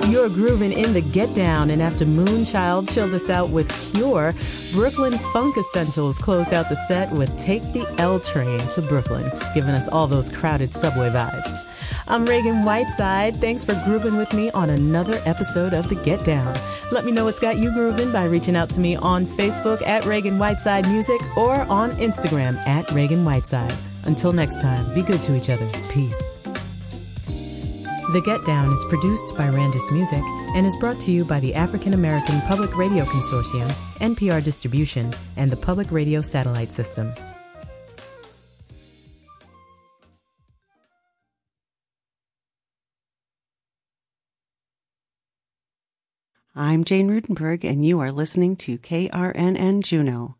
You're grooving in the Get Down, and after Moonchild chilled us out with Cure, Brooklyn Funk Essentials closed out the set with Take the L Train to Brooklyn, giving us all those crowded subway vibes. I'm Reagan Whiteside. Thanks for grooving with me on another episode of The Get Down. Let me know what's got you grooving by reaching out to me on Facebook at Reagan Whiteside Music or on Instagram at Reagan Whiteside. Until next time, be good to each other. Peace. The Get Down is produced by Randus Music and is brought to you by the African American Public Radio Consortium, NPR Distribution, and the Public Radio Satellite System. I'm Jane Rudenberg, and you are listening to KRNN Juneau.